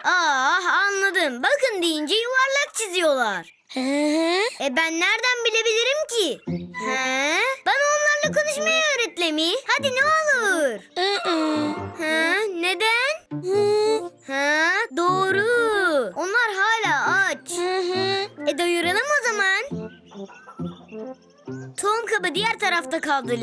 Anladım. Bakın deyince yuvarlak çiziyorlar. Ben nereden bilebilirim ki? Bana onlarla konuşmayı öğret Lemi. Hadi ne olur. Neden? Doğru. Onlar hala aç. Doyuralım o zaman. Tohum kabı diğer tarafta kaldı